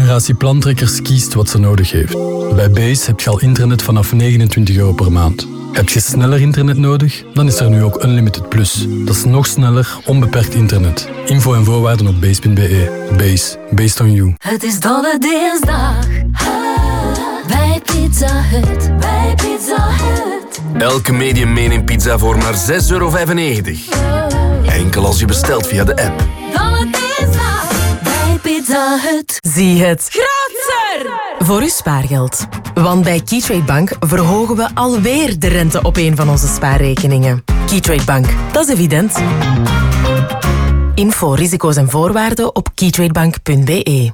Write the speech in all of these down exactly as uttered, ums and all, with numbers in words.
generatie plantrekkers kiest wat ze nodig heeft. Bij Base heb je al internet vanaf negenentwintig euro per maand. Heb je sneller internet nodig? Dan is er nu ook Unlimited Plus. Dat is nog sneller, onbeperkt internet. Info en voorwaarden op base punt be. Base. Based on you. Het is Dolle Dinsdag. Bij Pizza Hut. Bij Pizza Hut. Elke medium meeneemt pizza voor maar zes euro vijfennegentig. Enkel als je bestelt via de app. Dolle Dinsdag. Bij Pizza Hut. Zie het grootser voor uw spaargeld. Want bij Keytrade Bank verhogen we alweer de rente op een van onze spaarrekeningen. Keytrade Bank, dat is evident. Info, risico's en voorwaarden op keytradebank punt be.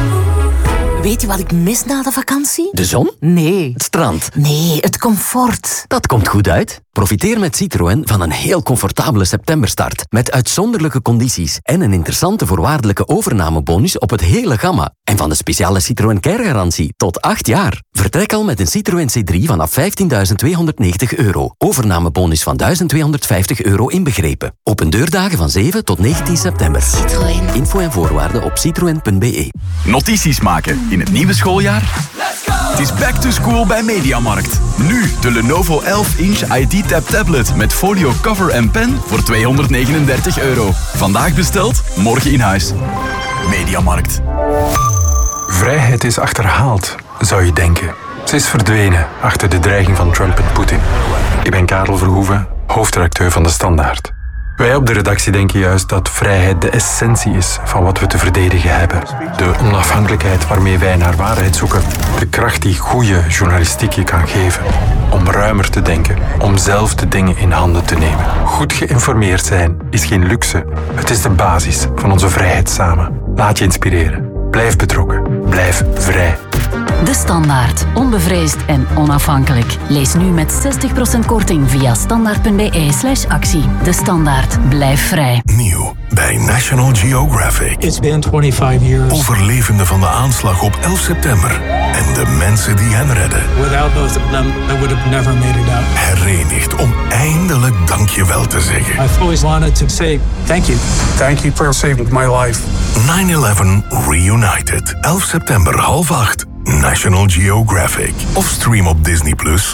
Weet je wat ik mis na de vakantie? De zon? Nee. Het strand? Nee, het comfort. Dat komt goed uit. Profiteer met Citroën van een heel comfortabele septemberstart. Met uitzonderlijke condities en een interessante voorwaardelijke overnamebonus op het hele gamma. En van de speciale Citroën Care-garantie tot acht jaar. Vertrek al met een Citroën C drie vanaf vijftienduizend tweehonderdnegentig euro. Overnamebonus van duizend tweehonderdvijftig euro inbegrepen. Open deurdagen van zeven tot negentien september. Citroën. Info en voorwaarden op citroën punt be. Notities maken in het nieuwe schooljaar? Het is back to school bij Mediamarkt. Nu de Lenovo elf inch I D-Tab tablet met folio cover en pen voor tweehonderdnegenendertig euro. Vandaag besteld, morgen in huis. Mediamarkt. Vrijheid is achterhaald, zou je denken. Ze is verdwenen achter de dreiging van Trump en Poetin. Ik ben Karel Verhoeven, hoofdredacteur van De Standaard. Wij op de redactie denken juist dat vrijheid de essentie is van wat we te verdedigen hebben. De onafhankelijkheid waarmee wij naar waarheid zoeken. De kracht die goede journalistiek je kan geven. Om ruimer te denken, om zelf de dingen in handen te nemen. Goed geïnformeerd zijn is geen luxe. Het is de basis van onze vrijheid samen. Laat je inspireren. Blijf betrokken. Blijf vrij. De Standaard. Onbevreesd en onafhankelijk. Lees nu met zestig procent korting via standaard punt be slash actie. De Standaard. Blijf vrij. Nieuw bij National Geographic. It's been twenty-five years. Overlevenden van de aanslag op elf september. En de mensen die hen redden. Without both of them, I would have never made it out. Herenigd om eindelijk dankjewel te zeggen. I've always wanted to say thank you. Thank you for saving my life. nine eleven Reunited. elf september half acht. National Geographic. Of stream op Disney plus.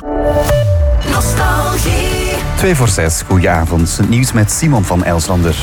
Nostalgie. Twee voor zes, goedenavond. Het nieuws met Simon van Elslander.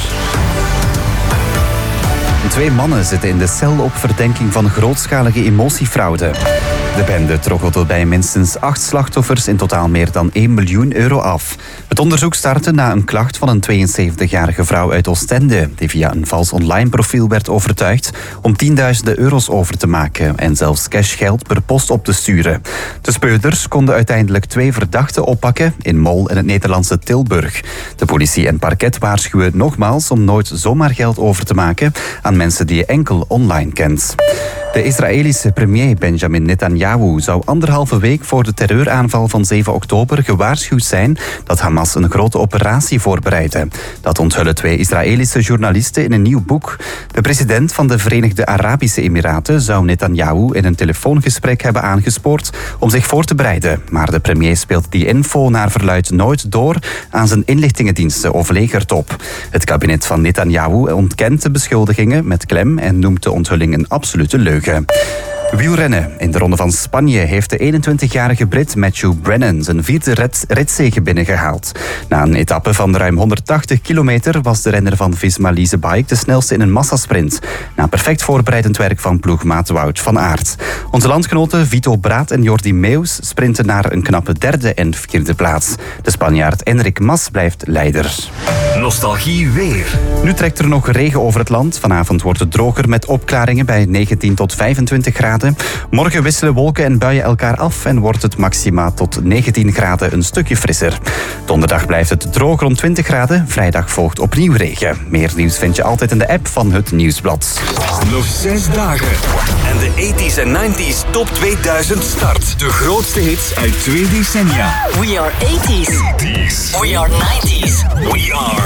Twee mannen zitten in de cel op verdenking van grootschalige emotiefraude. De bende troggelde bij minstens acht slachtoffers in totaal meer dan één miljoen euro af. Het onderzoek startte na een klacht van een tweeënzeventigjarige vrouw uit Oostende, die via een vals online profiel werd overtuigd om tienduizenden euro's over te maken en zelfs cashgeld per post op te sturen. De speurders konden uiteindelijk twee verdachten oppakken in Mol en het Nederlandse Tilburg. De politie en parket waarschuwen nogmaals om nooit zomaar geld over te maken aan mensen die je enkel online kent. De Israëlische premier Benjamin Netanyahu zou anderhalve week voor de terreuraanval van zeven oktober gewaarschuwd zijn dat Hamas een grote operatie voorbereidde. Dat onthullen twee Israëlische journalisten in een nieuw boek. De president van de Verenigde Arabische Emiraten zou Netanyahu in een telefoongesprek hebben aangespoord om zich voor te bereiden. Maar de premier speelt die info naar verluidt nooit door aan zijn inlichtingendiensten of legertop. Het kabinet van Netanyahu ontkent de beschuldigingen met klem en noemt de onthulling een absolute leugen. Wielrennen. In de Ronde van Spanje heeft de eenentwintigjarige Brit Matthew Brennan zijn vierde rit- ritzege binnengehaald. Na een etappe van ruim honderdtachtig kilometer was de renner van Visma Lease Bike de snelste in een massasprint. Na perfect voorbereidend werk van ploegmaat Wout van Aert. Onze landgenoten Vito Braat en Jordi Meeuws sprinten naar een knappe derde en vierde plaats. De Spanjaard Enric Mas blijft leider. Nostalgie weer. Nu trekt er nog regen over het land. Vanavond wordt het droger met opklaringen bij negentien tot vijfentwintig graden. Morgen wisselen wolken en buien elkaar af en wordt het maxima tot negentien graden een stukje frisser. Donderdag blijft het droog rond twintig graden. Vrijdag volgt opnieuw regen. Meer nieuws vind je altijd in de app van het Nieuwsblad. Nog zes dagen. En de eighties en nineties top tweeduizend start. De grootste hits uit twee decennia. We are eighties. eighties. We are nineties. We are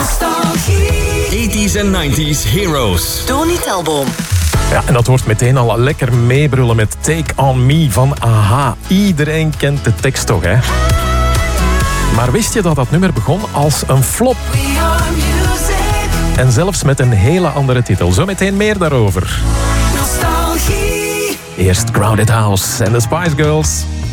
Nostalgie. eighties en nineties heroes. Tony Telboom. Ja, en dat wordt meteen al lekker meebrullen met Take On Me van A H. Iedereen kent de tekst toch, hè? Maar wist je dat dat nummer begon als een flop? En zelfs met een hele andere titel. Zometeen meer daarover. Nostalgie. nostalgie. Eerst Crowded House en de Spice Girls.